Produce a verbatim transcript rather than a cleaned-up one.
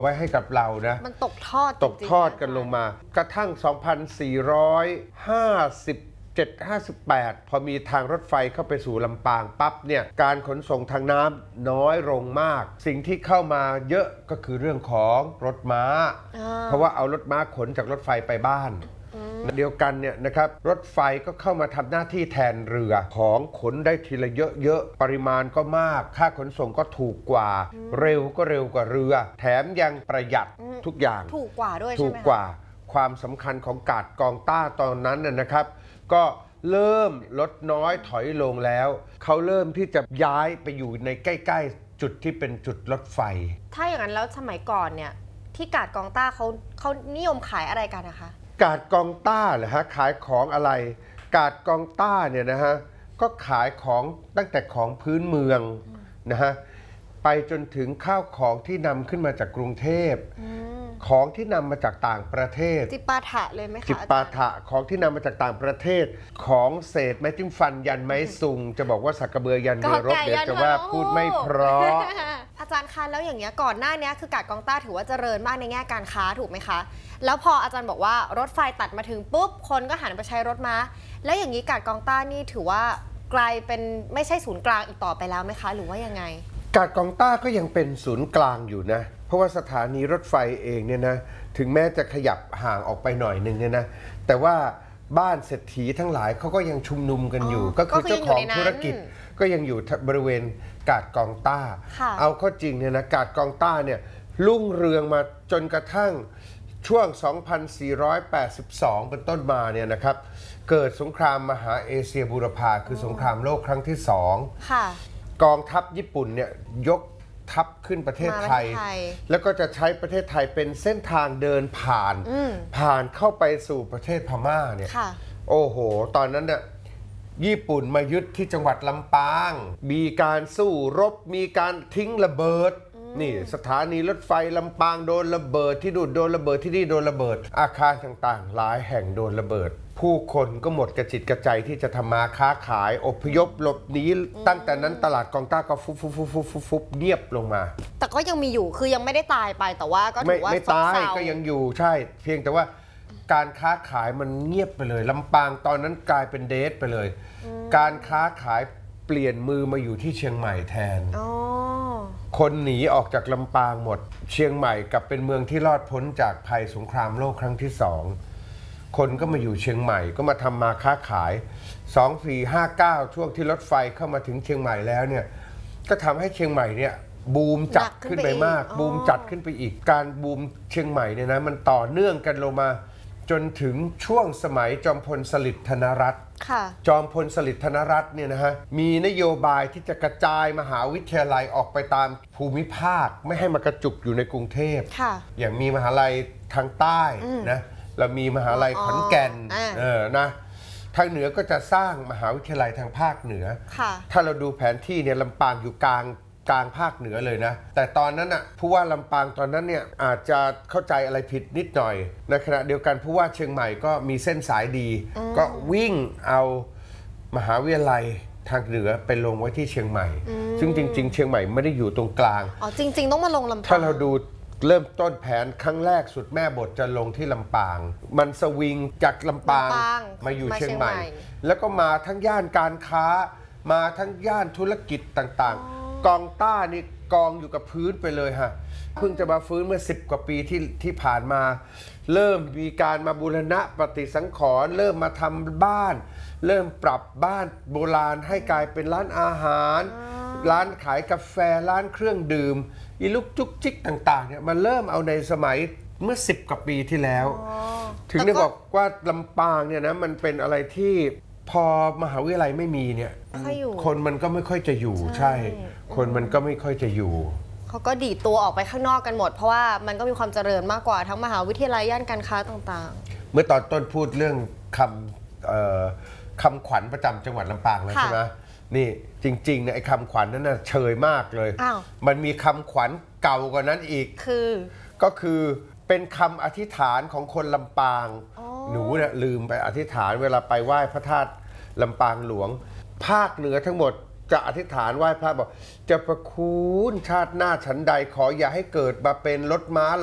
ไว้ให้กับเรานะมันตกทอดตกทอดกันลงมากระทั่ง สองพันสี่ร้อยห้าสิบเจ็ด ห้าสิบแปด พอมีทางรถไฟเข้าไปสู่ลำปางปั๊บเนี่ยการขนส่งทางน้ำน้อยลงมากสิ่งที่เข้ามาเยอะก็คือเรื่องของรถม้าเพราะว่าเอารถม้าขนจากรถไฟไปบ้านเดียวกันเนี่ยนะครับรถไฟก็เข้ามาทำหน้าที่แทนเรือของขนได้ทีละเยอะๆปริมาณก็มากค่าขนส่งก็ถูกกว่าเร็วก็เร็วกว่าเรือแถมยังประหยัดทุกอย่างถูกกว่าด้วยใช่ไหมถูกกว่าความสำคัญของกาดกองต้าตอนนั้นนะครับก็เริ่มลดน้อยถอยลงแล้วเขาเริ่มที่จะย้ายไปอยู่ในใกล้ๆจุดที่เป็นจุดรถไฟถ้าอย่างนั้นแล้วสมัยก่อนเนี่ยที่กาดกองต้าเขาเขานิยมขายอะไรกันนะคะกาดกองต้าเหรอฮะขายของอะไรกาดกองต้าเนี่ยนะฮะก็ขายของตั้งแต่ของพื้นเมืองนะฮะไปจนถึงข้าวของที่นำขึ้นมาจากกรุงเทพของที่นำมาจากต่างประเทศจิปาถะเลยไหมคะจิปาถะของที่นำมาจากต่างประเทศของเศษไม้จิ้มฟันยันไม้ซุงจะบอกว่าสักกระเบือยันเรือรบเดี๋ยวจะว่าพูดไม่เพราะอาจารย์คะแล้วอย่างเงี้ยก่อนหน้านี้คือกาดกองต้าถือว่าเจริญมากในแง่การค้าถูกไหมคะแล้วพออาจารย์บอกว่ารถไฟตัดมาถึงปุ๊บคนก็หันไปใช้รถม้าแล้วอย่างนี้กาดกองต้านี่ถือว่ากลายเป็นไม่ใช่ศูนย์กลางอีกต่อไปแล้วไหมคะหรือว่ายังไงกาดกองต้าก็ยังเป็นศูนย์กลางอยู่นะเพราะว่าสถานีรถไฟเองเนี่ยนะถึงแม้จะขยับห่างออกไปหน่อยหนึ่งเนี่ยนะแต่ว่าบ้านเศรษฐีทั้งหลายเขาก็ยังชุมนุมกันอยู่ก็คือเจ้าของธุรกิจก็ยังอยู่บริเวณกาดกองต้าเอาเข้าจริงเนี่ยนะกาดกองต้าเนี่ยรุ่งเรืองมาจนกระทั่งช่วง สองพันสี่ร้อยแปดสิบสอง เป็นต้นมาเนี่ยนะครับเกิดสงครามมหาเอเชียบูรพาคือสงครามโลกครั้งที่สองกองทัพญี่ปุ่นเนี่ยยกทัพขึ้นประเทศไทยแล้วก็จะใช้ประเทศไทยเป็นเส้นทางเดินผ่านผ่านเข้าไปสู่ประเทศพม่าเนี่ยโอ้โหตอนนั้นเนี่ยญี่ปุ่นมายึดที่จังหวัดลำปางมีการสู้รบมีการทิ้งระเบิดนี่สถานีรถไฟลำปางโดนระเบิดที่ดูดโดนระเบิดที่นี่โดนระเบิดอาคารต่างๆหลายแห่งโดนระเบิดผู้คนก็หมดกระจิตกระใจที่จะทำมาค้าขายอพยพหลบหนีตั้งแต่นั้นตลาดกองต้าก็ฟุบฟุบฟุบฟุบฟุบฟุบเงียบลงมาแต่ก็ยังมีอยู่คือยังไม่ได้ตายไปแต่ว่าก็ถือว่าไม่ตายก็ยังอยู่ใช่เพียงแต่ว่าการค้าขายมันเงียบไปเลยลำปางตอนนั้นกลายเป็นเดทไปเลยการค้าขายเปลี่ยนมือมาอยู่ที่เชียงใหม่แทนคนหนีออกจากลำปางหมดเชียงใหม่กลับเป็นเมืองที่รอดพ้นจากภัยสงครามโลกครั้งที่สองคนก็มาอยู่เชียงใหม่ก็มาทำมาค้าขายสองสี่ห้าเก้าช่วงที่รถไฟเข้ามาถึงเชียงใหม่แล้วเนี่ยก็ทำให้เชียงใหม่เนี่ยบูมจัดขึ้นไปมากบูมจัดขึ้นไปอีกการบูมเชียงใหม่เนี่ยนะมันต่อเนื่องกันลงมาจนถึงช่วงสมัยจอมพลสฤษดิ์ธนรัตน์จอมพลสฤษดิ์ธนรัตน์เนี่ยนะฮะมีนโยบายที่จะกระจายมหาวิทยาลัยออกไปตามภูมิภาคไม่ให้มากระจุกอยู่ในกรุงเทพอย่างมีมหาลัยทางใต้นะเรามีมหาลัยขอนแก่นเออนะทางเหนือก็จะสร้างมหาวิทยาลัยทางภาคเหนือถ้าเราดูแผนที่เนี่ยลำปางอยู่กลางกลางภาคเหนือเลยนะแต่ตอนนั้นอ่ะผู้ว่าลำปางตอนนั้นเนี่ยอาจจะเข้าใจอะไรผิดนิดหน่อยในขณะเดียวกันผู้ว่าเชียงใหม่ก็มีเส้นสายดีก็วิ่งเอามหาวิทยาลัยทางเหนือไปลงไว้ที่เชียงใหม่ซึ่งจริงๆเชียงใหม่ไม่ได้อยู่ตรงกลางอ๋อจริงๆต้องมาลงลำปางถ้าเราดูเริ่มต้นแผนครั้งแรกสุดแม่บทจะลงที่ลำปางมันสวิงจากลำปางมาอยู่เชียงใหม่แล้วก็มาทั้งย่านการค้ามาทั้งย่านธุรกิจต่างๆกองต้านี่กองอยู่กับพื้นไปเลยฮะเพิ่งจะมาฟื้นเมื่อสิบกว่าปีที่ที่ผ่านมาเริ่มมีการมาบูรณะปฏิสังขรณ์เริ่มมาทำบ้านเริ่มปรับบ้านโบราณให้กลายเป็นร้านอาหารร้านขายกาแฟร้านเครื่องดื่มอีลุกจุกจิกต่างๆเนี่ยมันเริ่มเอาในสมัยเมื่อสิบกว่าปีที่แล้วถึงได้บอกว่าลำปางเนี่ยนะมันเป็นอะไรที่พอมหาวิทยาลัยไม่มีเนี่ยคนมันก็ไม่ค่อยจะอยู่ใช่คนมันก็ไม่ค่อยจะอยู่เขาก็ดีดตัวออกไปข้างนอกกันหมดเพราะว่ามันก็มีความเจริญมากกว่าทั้งมหาวิทยาลัยย่านการค้าต่างๆเมื่อตอนต้นพูดเรื่องคำคำขวัญประจำจังหวัดลำปางแล้วใช่ไหมนี่จริงๆเนี่ยไอ้คำขวัญนั้นน่ะเชยมากเลยมันมีคำขวัญเก่ากว่านั้นอีกคือก็คือเป็นคำอธิษฐานของคนลำปางหนูเนี่ยลืมไปอธิษฐานเวลาไปไหว้พระธาตุลำปางหลวงภาคเหนือทั้งหมดจะอธิษฐานไหว้พระบอกเจะประคุณชาติหน้าฉันใดขออย่าให้เกิดมาเป็นรถม้า